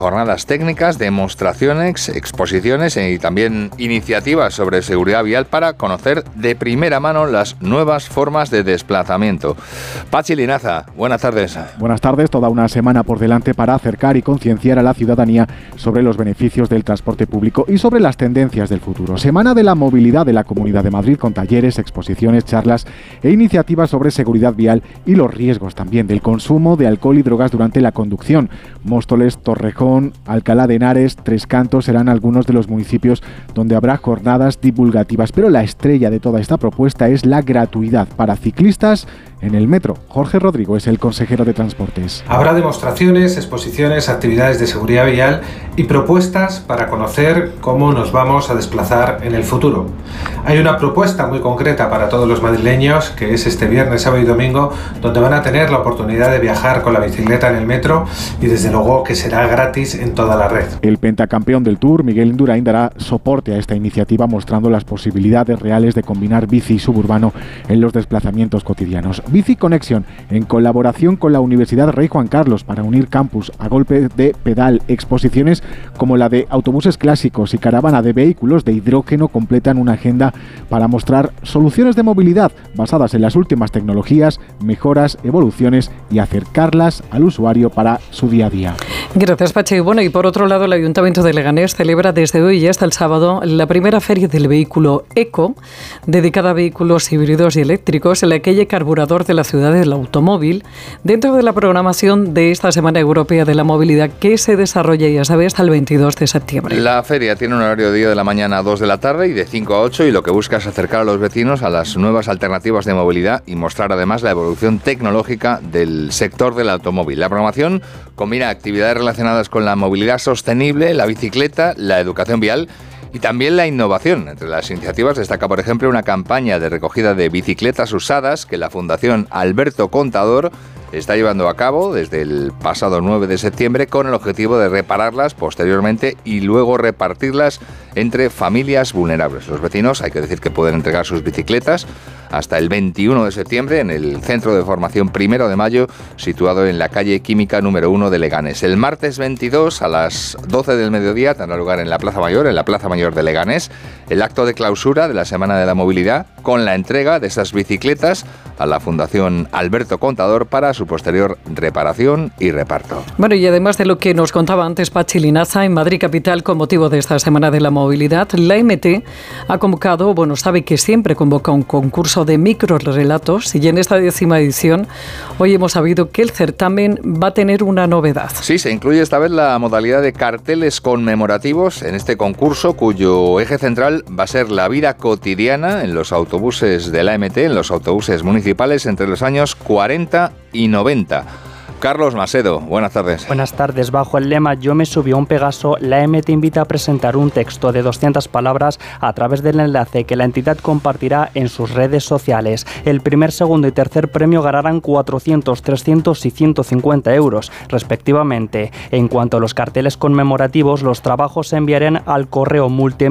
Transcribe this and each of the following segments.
jornadas técnicas, demostraciones, exposiciones y también iniciativas sobre seguridad vial para conocer de primera mano las nuevas formas de desplazamiento. Pachi Linaza, buenas tardes. Buenas tardes, toda una semana por delante para acercar y concienciar a la ciudadanía sobre los beneficios del transporte público y sobre las tendencias del futuro. Semana de la movilidad de la Comunidad de Madrid con talleres, exposiciones, charlas e iniciativas sobre seguridad vial y los riesgos también del consumo de alcohol y drogas durante la conducción. Móstoles, Torrejón, Alcalá de Henares, Tres Cantos serán algunos de los municipios donde habrá jornadas divulgativas, pero la estrella de toda esta propuesta es la gratuidad para ciclistas en el metro. Jorge Rodrigo es el consejero de Transportes. Habrá demostraciones, exposiciones, actividades de seguridad vial y propuestas para conocer cómo nos vamos a desplazar en el futuro. Hay una propuesta muy concreta para todos los madrileños, que es este viernes, sábado y domingo, donde van a tener la oportunidad de viajar con la bicicleta en el metro y desde luego que será gratis en toda la red. El pentacampeón del Tour, Miguel Indurain, dará soporte a esta iniciativa mostrando las posibilidades reales de combinar bici y suburbano en los desplazamientos cotidianos. Bici Conexión, en colaboración con la Universidad Rey Juan Carlos, para unir campus a golpe de pedal. Exposiciones como la de autobuses clásicos y caravana de vehículos de hidrógeno completan una agenda para mostrar soluciones de movilidad basadas en las últimas tecnologías, mejoras, evoluciones y acercarlas al usuario para su día a día. Gracias, Pachi. Bueno, y por otro lado, el Ayuntamiento de Leganés celebra desde hoy y hasta el sábado la primera feria del vehículo eco, dedicada a vehículos híbridos y eléctricos, en la calle Carburador de la ciudad del automóvil, dentro de la programación de esta Semana Europea de la Movilidad, que se desarrolla, ya sabes, hasta el 22 de septiembre. La feria tiene un horario de 10 de la mañana a 2 de la tarde y de 5 a 8, y lo que busca es acercar a los vecinos a las nuevas alternativas de movilidad y mostrar además la evolución tecnológica del sector del automóvil. La programación combina actividades relacionadas con la movilidad sostenible, la bicicleta, la educación vial y también la innovación. Entre las iniciativas destaca, por ejemplo, una campaña de recogida de bicicletas usadas que la Fundación Alberto Contador está llevando a cabo desde el pasado 9 de septiembre con el objetivo de repararlas posteriormente y luego repartirlas entre familias vulnerables. Los vecinos, hay que decir que pueden entregar sus bicicletas hasta el 21 de septiembre en el Centro de Formación 1 de Mayo, situado en la calle Química número 1 de Leganés. El martes 22 a las 12 del mediodía tendrá lugar en la Plaza Mayor de Leganés, el acto de clausura de la Semana de la Movilidad con la entrega de esas bicicletas a la Fundación Alberto Contador para su posterior reparación y reparto. Bueno, y además de lo que nos contaba antes Pachi Linaza, en Madrid capital, con motivo de esta Semana de la Movilidad, la MT ha convocado, sabe que siempre convoca un concurso de microrelatos, y en esta 10ª edición hoy hemos sabido que el certamen va a tener una novedad. Sí, se incluye esta vez la modalidad de carteles conmemorativos en este concurso, cuyo eje central va a ser la vida cotidiana en los autobuses de la MT, en los autobuses municipales entre los años 40 y 90. Carlos Macedo, buenas tardes. Buenas tardes. Bajo el lema Yo me subí a un Pegaso, la MT invita a presentar un texto de 200 palabras a través del enlace que la entidad compartirá en sus redes sociales. El primer, segundo y tercer premio ganarán 400, 300 y 150 euros, respectivamente. En cuanto a los carteles conmemorativos, los trabajos se enviarán al correo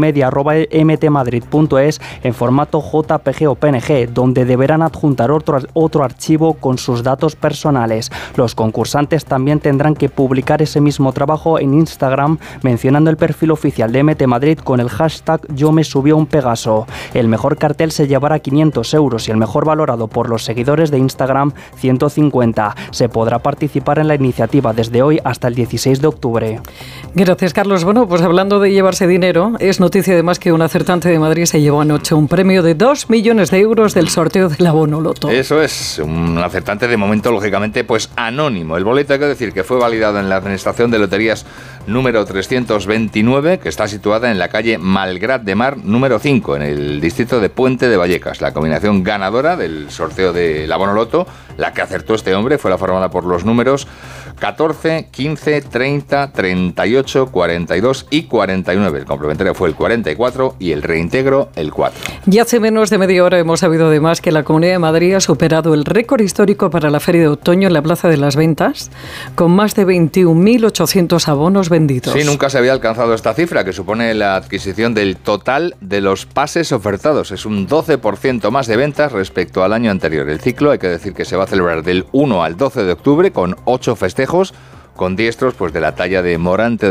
multimedia@mtmadrid.es en formato JPG o PNG, donde deberán adjuntar otro archivo con sus datos personales. Los concursantes también tendrán que publicar ese mismo trabajo en Instagram mencionando el perfil oficial de MT Madrid con el hashtag Yo me subí a un Pegaso. El mejor cartel se llevará 500 euros y el mejor valorado por los seguidores de Instagram 150. Se podrá participar en la iniciativa desde hoy hasta el 16 de octubre. Gracias, Carlos. Bueno, pues hablando de llevarse dinero, es noticia además que un acertante de Madrid se llevó anoche un premio de 2 millones de euros del sorteo del abono loto. Eso es, un acertante de momento, lógicamente, pues anónimo. El boleto, hay que decir que fue validado en la Administración de Loterías número 329, que está situada en la calle Malgrat de Mar número 5, en el distrito de Puente de Vallecas. La combinación ganadora del sorteo del abono loto, la que acertó este hombre, fue la formada por los números 14, 15, 30, 38, 42 y 49. El complementario fue el 44 y el reintegro el 4. Y hace menos de media hora hemos sabido además que la Comunidad de Madrid ha superado el récord histórico para la Feria de Otoño en la Plaza de las Ventas, con más de 21.800 abonos vendidos. Sí, nunca se había alcanzado esta cifra, que supone la adquisición del total de los pases ofertados. Es un 12% más de ventas respecto al año anterior. El ciclo, hay que decir que se va a celebrar del 1 al 12 de octubre con 8 festejos, con diestros pues de la talla de Morante